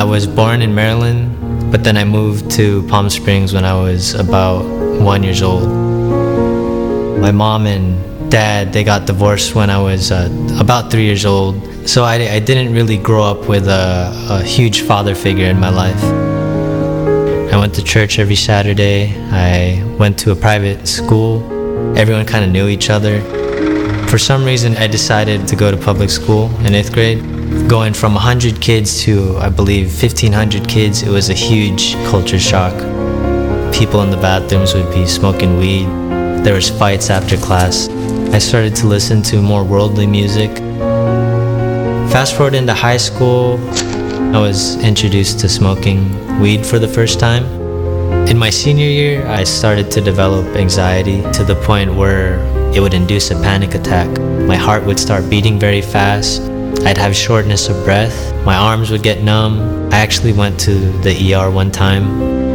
was born in Maryland, but then I moved to Palm Springs when I was about 1 year old. My mom and dad, they got divorced when I was about 3 years old. So I didn't really grow up with a huge father figure in my life. I went to church every Saturday. I went to a private school. Everyone kind of knew each other. For some reason, I decided to go to public school in 8th grade. Going from 100 kids to, I believe, 1,500 kids, it was a huge culture shock. People in the bathrooms would be smoking weed. There was fights after class. I started to listen to more worldly music. Fast forward into high school, I was introduced to smoking weed for the first time. In my senior year, I started to develop anxiety to the point where it would induce a panic attack. My heart would start beating very fast. I'd have shortness of breath. My arms would get numb. I actually went to the ER one time.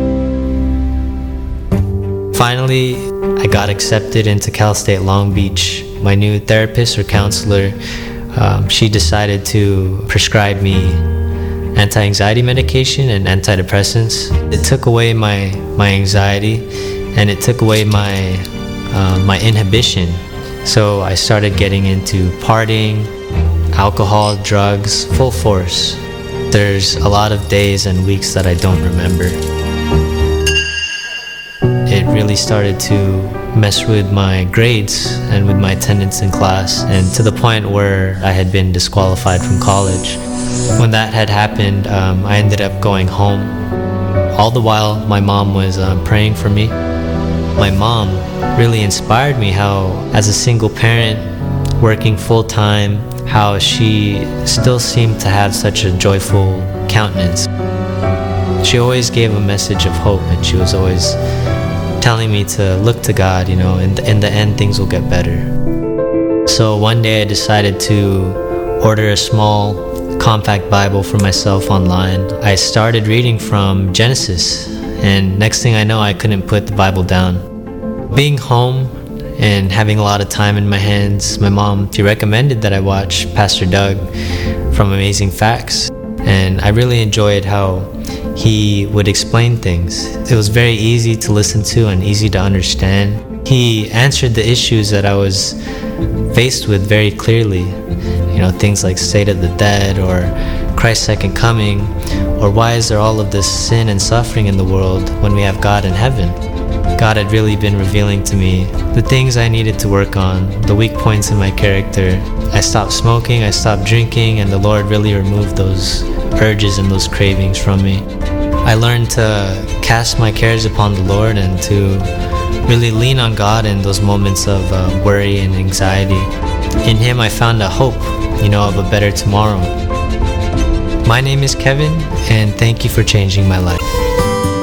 Finally, I got accepted into Cal State Long Beach. My new therapist or counselor, she decided to prescribe me anti-anxiety medication and antidepressants. It took away my anxiety, and it took away my inhibition. So I started getting into partying, alcohol, drugs, full force. There's a lot of days and weeks that I don't remember. It really started to mess with my grades and with my attendance in class, and to the point where I had been disqualified from college. When that had happened, I ended up going home. All the while, my mom was praying for me. My mom really inspired me how, as a single parent, working full-time, how she still seemed to have such a joyful countenance. She always gave a message of hope, and she was always telling me to look to God, you know, in the end things will get better. So one day I decided to order a small compact Bible for myself online. I started reading from Genesis, and next thing I know, I couldn't put the Bible down. Being home and having a lot of time in my hands, my mom, she recommended that I watch Pastor Doug from Amazing Facts, and I really enjoyed how he would explain things. It was very easy to listen to and easy to understand. He answered the issues that I was faced with very clearly. You know, things like state of the dead, or Christ's second coming, or why is there all of this sin and suffering in the world when we have God in heaven? God had really been revealing to me the things I needed to work on, the weak points in my character. I stopped smoking, I stopped drinking, and the Lord really removed those urges and those cravings from me. I learned to cast my cares upon the Lord and to really lean on God in those moments of worry and anxiety. In Him I found a hope, of a better tomorrow. My name is Kevin, and thank you for changing my life.